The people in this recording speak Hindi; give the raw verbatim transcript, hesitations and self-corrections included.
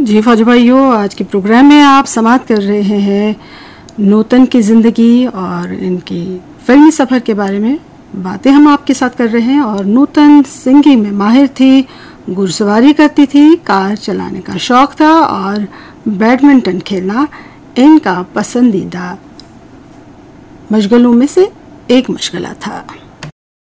जी फौजी भाइयों, आज के प्रोग्राम में आप समाप्त कर रहे हैं नूतन की ज़िंदगी और इनकी फिल्मी सफ़र के बारे में बातें हम आपके साथ कर रहे हैं। और नूतन सिंगिंग में माहिर थी, घुड़सवारी करती थी, कार चलाने का शौक़ था और बैडमिंटन खेलना इनका पसंदीदा मशगलों में से एक मशगला था।